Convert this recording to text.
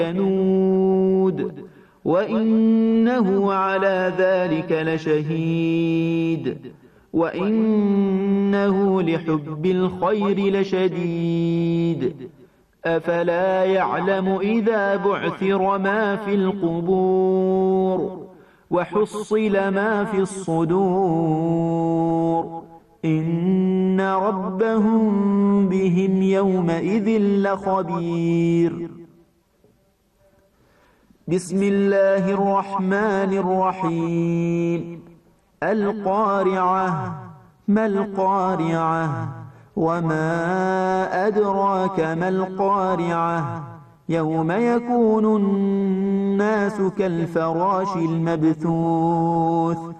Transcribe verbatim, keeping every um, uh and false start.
كنود وإنه على ذلك لشهيد وإنه لحب الخير لشديد أفلا يعلم إذا بعثر ما في القبور وحصل ما في الصدور إن ربهم بهم يومئذ لخبير. بسم الله الرحمن الرحيم القارعة ما القارعة وما أدراك ما القارعة يوم يكون الناس كالفراش المبثوث